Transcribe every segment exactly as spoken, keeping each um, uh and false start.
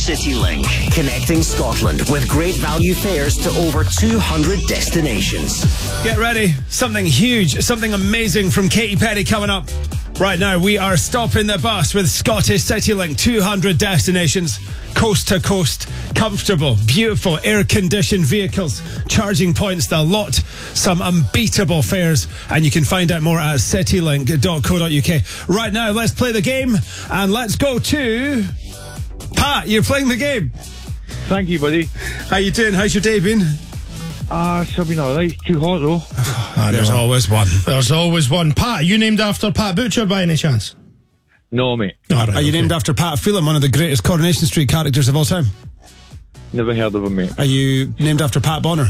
CityLink, connecting Scotland with great value fares to over two hundred destinations. Get ready. Something huge, something amazing from Katy Perry coming up. Right now, we are stopping the bus with Scottish CityLink. two hundred destinations, coast to coast, comfortable, beautiful, air-conditioned vehicles, charging points, the lot, some unbeatable fares, and you can find out more at citylink dot co dot uk. Right now, let's play the game, and let's go to... Pat, you're playing the game. Thank you, buddy. How you doing? How's your day been? Ah, uh, it's been alright. Too hot, though. Ah, there's always one. There's always one. Pat, are you named after Pat Butcher by any chance? No, mate. Oh, right, are you okay. named after Pat Phelan, one of the greatest Coronation Street characters of all time? Never heard of him, mate. Are you named after Pat Bonner?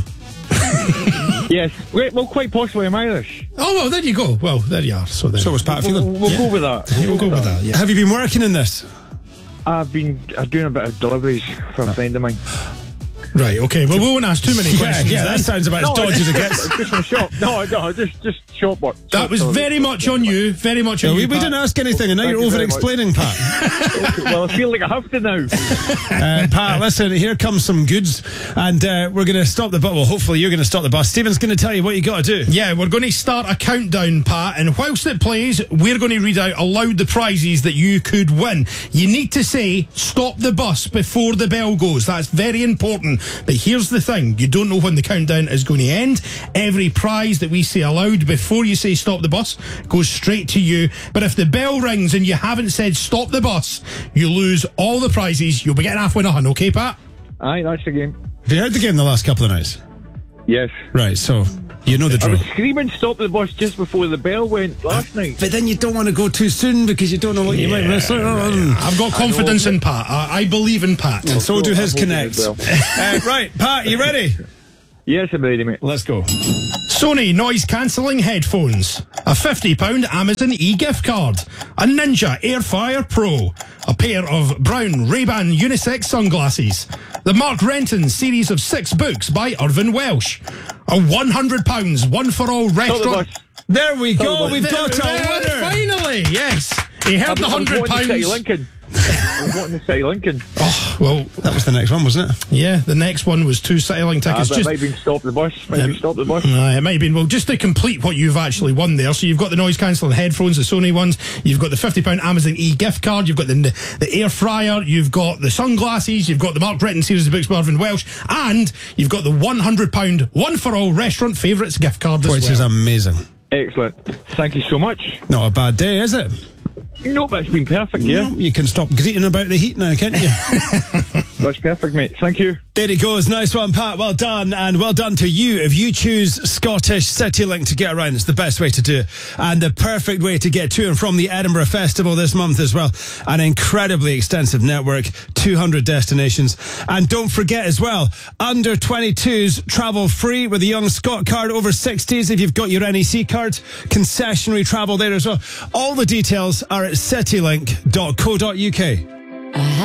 Yes. Wait, well, quite possibly I'm Irish. Oh, well, there you go. Well, there you are. So, there. So was Pat We'll, Phelan. we'll Yeah. go with that. We'll go with that, yeah. Have you been working in this? I've been uh, doing a bit of deliveries for a friend of mine. Right, okay. Well, we won't ask too many questions. Yeah, yeah, then. that sounds about as No, dodgy as it gets. Just in shop. No, no, just just shop work. That was very much on you. Very much on Yeah, we, you. we Pat. didn't ask anything, and now Thank you're you over very much. explaining, Pat. Okay, well, I feel like I have to now. uh, Pat, listen, here comes some goods, and uh, we're going to stop the bus. Well, hopefully you're going to stop the bus. Stephen's going to tell you what you got to do. Yeah, we're going to start a countdown, Pat, and whilst it plays, we're going to read out aloud the prizes that you could win. You need to say, stop the bus before the bell goes. That's very important. But here's the thing, you don't know when the countdown is going to end. Every prize that we say aloud before you say stop the bus goes straight to you. But if the bell rings and you haven't said stop the bus, you lose all the prizes. You'll be getting halfway nothing, okay, Pat? Aye, that's the game. Have you heard the game the last couple of nights? Yes. Right, so you know the I drill. was screaming stop the bus just before the bell went last night. But then you don't want to go too soon because you don't know what you might miss out on. I've got confidence in Pat. I, I believe in Pat. And so do his I'm hoping connects. as well. uh, right, Pat, you ready? Yes, I'm ready, mate. Let's go. Sony noise cancelling headphones, a fifty pound Amazon e-gift card, a Ninja Airfryer Pro, a pair of brown Ray-Ban unisex sunglasses, the Mark Renton series of six books by Irvin Welsh, a one hundred pounds one-for-all Stop the restaurant... bus. There we go. Sorry, We've got a There- winner. Finally, yes. He heard the I was hundred wanting to say pounds. Lincoln. I was wanting to say Lincoln. Oh, well, That was the next one, wasn't it? yeah, the next one was two CityLink Ah, tickets. but just it might have been stop the bus. Might have been stop the bus. Aye, it might have been. Well, just to complete what you've actually won there. So you've got the noise cancelling headphones, the Sony ones. You've got the fifty pound Amazon e-gift card. You've got the the air fryer. You've got the sunglasses. You've got the Mark Renton series of books by Irvin Welsh. And you've got the one hundred pound one-for-all restaurant favourites gift card as Which well. is amazing. Excellent. Thank you so much. Not a bad day, is it? No, but it's been perfect, yeah. You can stop greeting about the heat now, can't you? That's perfect, mate. Thank you. There he goes. Nice one, Pat. Well done. And well done to you. If you choose Scottish CityLink to get around, it's the best way to do it. And the perfect way to get to and from the Edinburgh Festival this month as well. An incredibly extensive network, two hundred destinations. And don't forget as well, under twenty-twos travel free with the Young Scot card, over sixties if you've got your N E C card. Concessionary travel there as well. All the details are at citylink dot co dot uk.